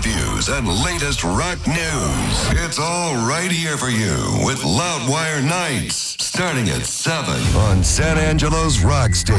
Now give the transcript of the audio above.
views and latest rock news. It's all right here for you with Loudwire Nights, starting at 7 on San Angelo's Rock Station.